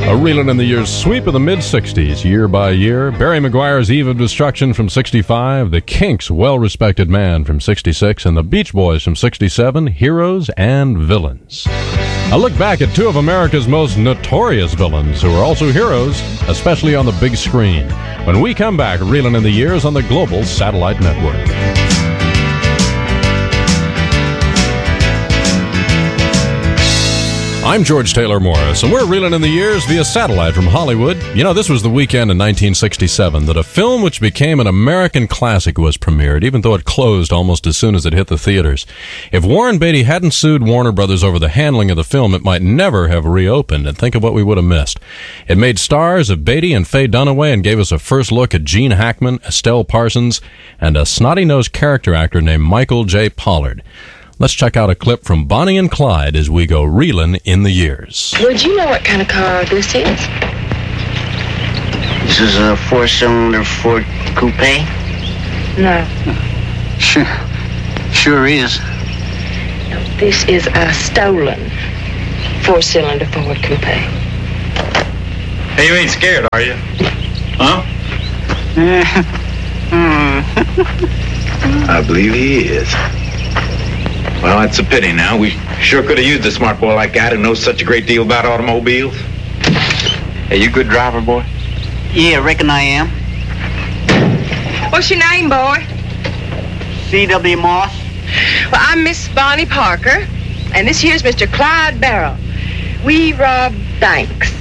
A Reelin' in the Years sweep of the mid-'60s, year by year. Barry McGuire's Eve of Destruction from 65, The Kinks' Well-Respected Man from 66, and the Beach Boys from 67, Heroes and Villains. A look back at two of America's most notorious villains who are also heroes, especially on the big screen. When we come back, Reelin' in the Years on the Global Satellite Network. I'm George Taylor Morris, and we're reeling in the years via satellite from Hollywood. You know, this was the weekend in 1967 that a film which became an American classic was premiered, even though it closed almost as soon as it hit the theaters. If Warren Beatty hadn't sued Warner Brothers over the handling of the film, it might never have reopened, and think of what we would have missed. It made stars of Beatty and Faye Dunaway and gave us a first look at Gene Hackman, Estelle Parsons, and a snotty-nosed character actor named Michael J. Pollard. Let's check out a clip from Bonnie and Clyde as we go reelin' in the years. Would you know what kind of car this is? This is a four-cylinder Ford Coupe? No. Sure is. No, this is a stolen four-cylinder Ford Coupe. Hey, you ain't scared, are you? Huh? I believe he is. Well, that's a pity now. We sure could have used a smart boy like that who knows such a great deal about automobiles. Hey, you a good driver, boy? Yeah, I reckon I am. What's your name, boy? C.W. Moss. Well, I'm Miss Bonnie Parker, and this here's Mr. Clyde Barrow. We rob banks.